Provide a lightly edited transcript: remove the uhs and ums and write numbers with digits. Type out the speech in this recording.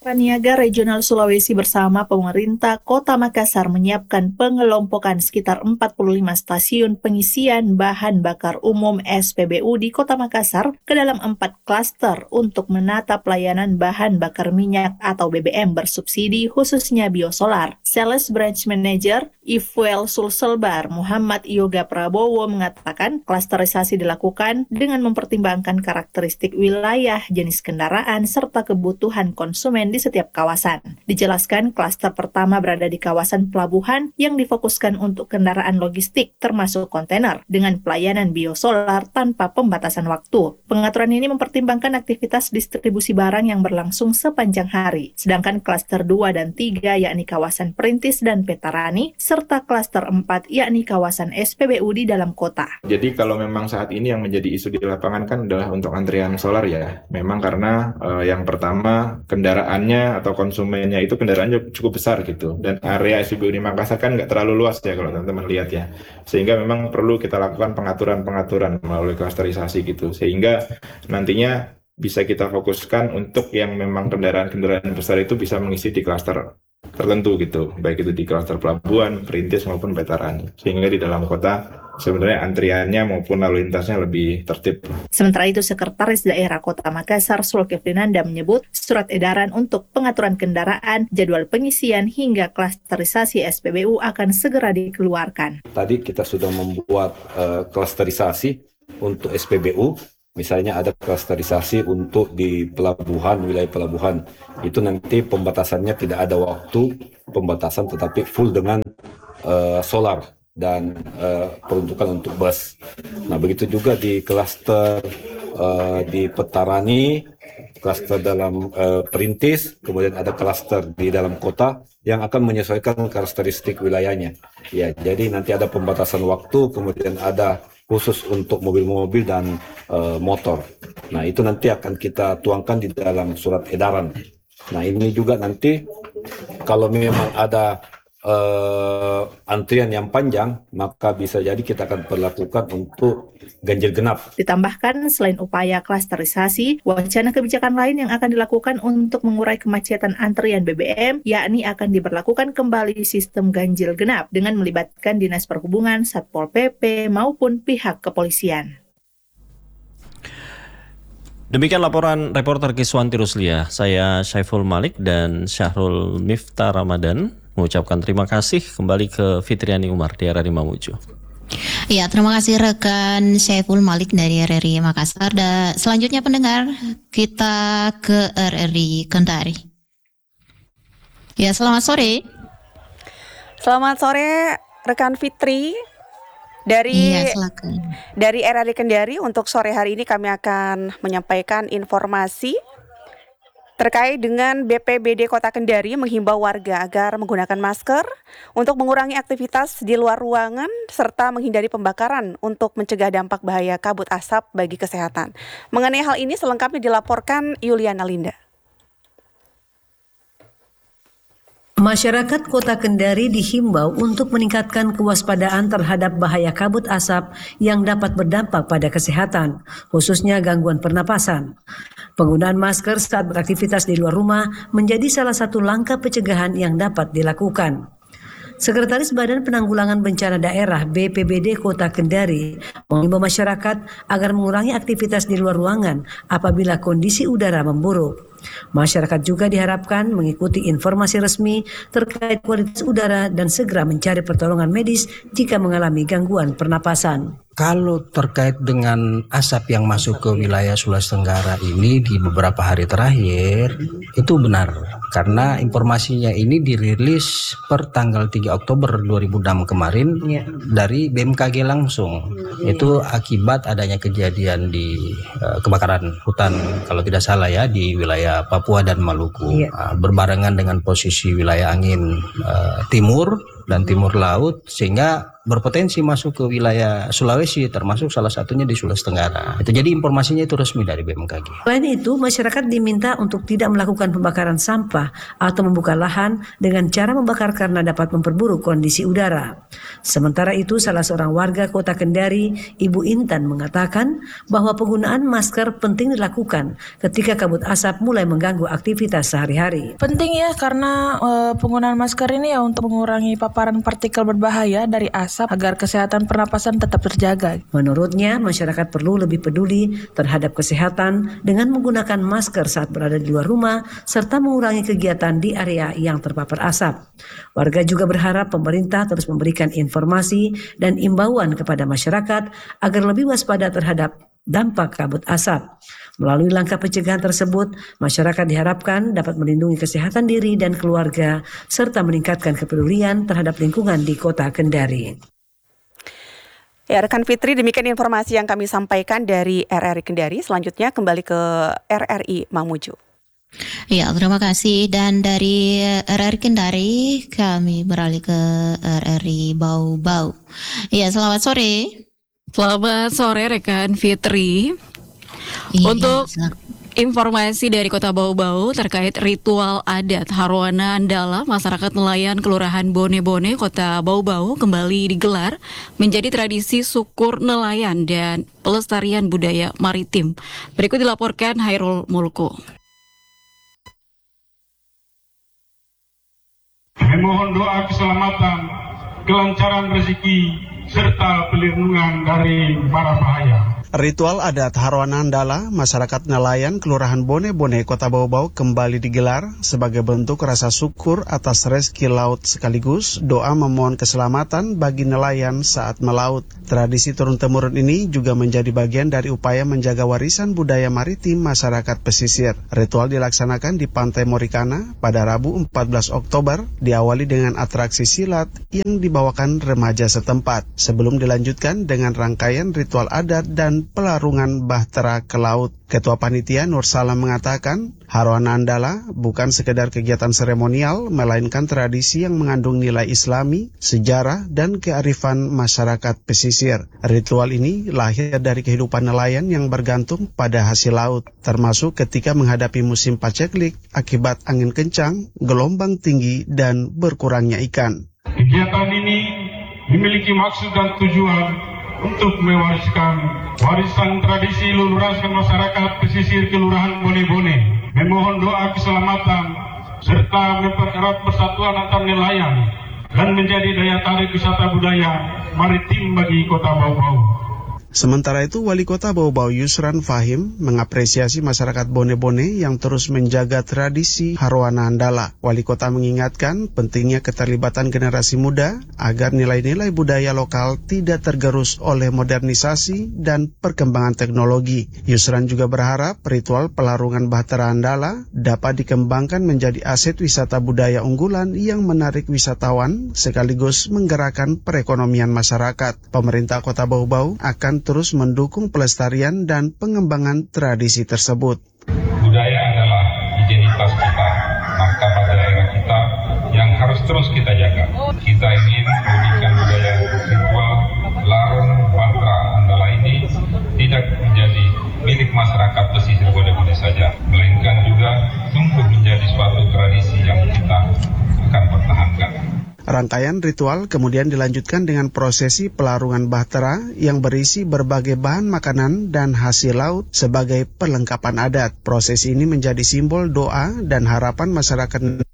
Raniaga Regional Sulawesi bersama pemerintah Kota Makassar menyiapkan pengelompokan sekitar 45 stasiun pengisian bahan bakar umum SPBU di Kota Makassar ke dalam 4 klaster untuk menata pelayanan bahan bakar minyak atau BBM bersubsidi khususnya biosolar. Sales Branch Manager Ifuel Sulselbar Muhammad Yoga Prabowo mengatakan klasterisasi dilakukan dengan mempertimbangkan karakteristik wilayah, jenis kendaraan, serta kebutuhan konsumen di setiap kawasan. Dijelaskan, klaster pertama berada di kawasan pelabuhan yang difokuskan untuk kendaraan logistik termasuk kontainer dengan pelayanan biosolar tanpa pembatasan waktu. Pengaturan ini mempertimbangkan aktivitas distribusi barang yang berlangsung sepanjang hari. Sedangkan klaster 2 dan 3 yakni kawasan Perintis dan Petarani serta klaster 4 yakni kawasan SPBU di dalam kota. Jadi kalau memang saat ini yang menjadi isu di lapangan kan adalah untuk antrian solar ya. Memang karena yang pertama kendaraannya atau konsumennya itu kendaraannya cukup besar gitu, dan area SPBU di Makassar kan nggak terlalu luas ya kalau teman-teman lihat ya, sehingga memang perlu kita lakukan pengaturan melalui klasterisasi gitu, sehingga nantinya bisa kita fokuskan untuk yang memang kendaraan-kendaraan besar itu bisa mengisi di klaster tertentu gitu, baik itu di klaster pelabuhan, Perintis maupun Veteran, sehingga di dalam kota sebenarnya antriannya maupun lalu lintasnya lebih tertib. Sementara itu, Sekretaris Daerah Kota Makassar Sulkifli Nanda menyebut surat edaran untuk pengaturan kendaraan, jadwal pengisian hingga klasterisasi SPBU akan segera dikeluarkan. Tadi kita sudah membuat klasterisasi untuk SPBU. Misalnya ada klasterisasi untuk di pelabuhan, wilayah pelabuhan. Itu nanti pembatasannya tidak ada waktu pembatasan, tetapi full dengan solar dan peruntukan untuk bus. Nah, begitu juga di klaster di Petarani, klaster dalam Perintis, kemudian ada klaster di dalam kota yang akan menyesuaikan karakteristik wilayahnya. Ya, jadi nanti ada pembatasan waktu, kemudian ada khusus untuk mobil-mobil dan motor. Nah, itu nanti akan kita tuangkan di dalam surat edaran. Nah, ini juga nanti kalau memang ada antrian yang panjang, maka bisa jadi kita akan perlakukan untuk ganjil genap. Ditambahkan, selain upaya klasterisasi, wacana kebijakan lain yang akan dilakukan untuk mengurai kemacetan antrian BBM, yakni akan diberlakukan kembali sistem ganjil genap dengan melibatkan Dinas Perhubungan, Satpol PP, maupun pihak kepolisian. Demikian laporan reporter Kiswanti Ruslia. Saya Syaiful Malik dan Syahrul Miftah Ramadan mengucapkan terima kasih. Kembali ke Fitriani Umar di RRI Mamuju. Ya, terima kasih rekan Syaiful Malik dari RRI Makassar. Dan selanjutnya pendengar, kita ke RRI Kendari. Ya, selamat sore. Selamat sore rekan Fitri. Dari RRI Kendari untuk sore hari ini kami akan menyampaikan informasi terkait dengan BPBD Kota Kendari menghimbau warga agar menggunakan masker untuk mengurangi aktivitas di luar ruangan serta menghindari pembakaran untuk mencegah dampak bahaya kabut asap bagi kesehatan. Mengenai hal ini selengkapnya dilaporkan Yuliana Linda. Masyarakat Kota Kendari dihimbau untuk meningkatkan kewaspadaan terhadap bahaya kabut asap yang dapat berdampak pada kesehatan, khususnya gangguan pernapasan. Penggunaan masker saat beraktivitas di luar rumah menjadi salah satu langkah pencegahan yang dapat dilakukan. Sekretaris Badan Penanggulangan Bencana Daerah BPBD Kota Kendari mengimbau masyarakat agar mengurangi aktivitas di luar ruangan apabila kondisi udara memburuk. Masyarakat juga diharapkan mengikuti informasi resmi terkait kualitas udara dan segera mencari pertolongan medis jika mengalami gangguan pernapasan. Kalau terkait dengan asap yang masuk ke wilayah Sulawesi Tenggara ini di beberapa hari terakhir, itu benar. Karena informasinya ini dirilis per tanggal 3 Oktober 2006 kemarin dari BMKG langsung. Itu akibat adanya kejadian di kebakaran hutan, kalau tidak salah ya, di wilayah Papua dan Maluku. Berbarengan dengan posisi wilayah angin timur dan timur laut, sehingga berpotensi masuk ke wilayah Sulawesi, termasuk salah satunya di Sulawesi Tenggara. Itu jadi informasinya itu resmi dari BMKG. Selain itu, masyarakat diminta untuk tidak melakukan pembakaran sampah atau membuka lahan dengan cara membakar karena dapat memperburuk kondisi udara. Sementara itu, salah seorang warga Kota Kendari, Ibu Intan, mengatakan bahwa penggunaan masker penting dilakukan ketika kabut asap mulai mengganggu aktivitas sehari-hari. Penting ya, karena penggunaan masker ini ya untuk mengurangi paparan partikel berbahaya dari asap agar kesehatan pernapasan tetap terjaga. Menurutnya, masyarakat perlu lebih peduli terhadap kesehatan dengan menggunakan masker saat berada di luar rumah serta mengurangi kegiatan di area yang terpapar asap. Warga juga berharap pemerintah terus memberikan informasi dan imbauan kepada masyarakat agar lebih waspada terhadap dampak kabut asap. Melalui langkah pencegahan tersebut, masyarakat diharapkan dapat melindungi kesehatan diri dan keluarga, serta meningkatkan kepedulian terhadap lingkungan di Kota Kendari. Ya, rekan Fitri, demikian informasi yang kami sampaikan dari RRI Kendari. Selanjutnya kembali ke RRI Mamuju. Ya, terima kasih. Dan dari RRI Kendari, kami beralih ke RRI Bau-Bau. Ya, selamat sore. Selamat sore rekan Fitri. Untuk informasi dari Kota Bau-Bau terkait ritual adat Haroana Andala, masyarakat nelayan Kelurahan Bone-Bone, Kota Bau-Bau kembali digelar menjadi tradisi syukur nelayan dan pelestarian budaya maritim. Berikut dilaporkan Hairul Mulko. Memohon doa keselamatan, kelancaran rezeki, serta perlindungan dari para bahaya. Ritual adat Haroana Andala, masyarakat nelayan Kelurahan Bone-Bone, Kota Bau-Bau kembali digelar sebagai bentuk rasa syukur atas rezeki laut sekaligus doa memohon keselamatan bagi nelayan saat melaut. Tradisi turun-temurun ini juga menjadi bagian dari upaya menjaga warisan budaya maritim masyarakat pesisir. Ritual dilaksanakan di Pantai Morikana pada Rabu 14 Oktober, diawali dengan atraksi silat yang dibawakan remaja setempat, sebelum dilanjutkan dengan rangkaian ritual adat dan pelarungan bahtera ke laut. Ketua Panitia Nur Salam mengatakan, Haroana Andala bukan sekedar kegiatan seremonial, melainkan tradisi yang mengandung nilai Islami, sejarah, dan kearifan masyarakat pesisir. Ritual ini lahir dari kehidupan nelayan yang bergantung pada hasil laut, termasuk ketika menghadapi musim paceklik akibat angin kencang, gelombang tinggi, dan berkurangnya ikan. Kegiatan ini memiliki maksud dan tujuan untuk mewariskan warisan tradisi leluhur masyarakat pesisir Kelurahan Bone-Bone, memohon doa keselamatan, serta mempererat persatuan antar nelayan dan menjadi daya tarik wisata budaya maritim bagi Kota Bau-Bau. Sementara itu, Wali Kota Bau-Bau Yusran Fahim mengapresiasi masyarakat Bone-Bone yang terus menjaga tradisi Haroana Andala. Wali Kota mengingatkan pentingnya keterlibatan generasi muda agar nilai-nilai budaya lokal tidak tergerus oleh modernisasi dan perkembangan teknologi. Yusran juga berharap ritual pelarungan bahtera Andala dapat dikembangkan menjadi aset wisata budaya unggulan yang menarik wisatawan sekaligus menggerakkan perekonomian masyarakat. Pemerintah Kota Bau-Bau akan terus mendukung pelestarian dan pengembangan tradisi tersebut. Budaya adalah identitas kita, martabat daerah kita yang harus terus kita jaga. Kita ingin menjadikan budaya ritual larung bahtera Andala ini tidak menjadi milik masyarakat pesisir Bone-Bone saja, melainkan juga tumbuh menjadi suatu tradisi yang kita akan pertahankan. Rangkaian ritual kemudian dilanjutkan dengan prosesi pelarungan bahtera yang berisi berbagai bahan makanan dan hasil laut sebagai perlengkapan adat. Prosesi ini menjadi simbol doa dan harapan masyarakat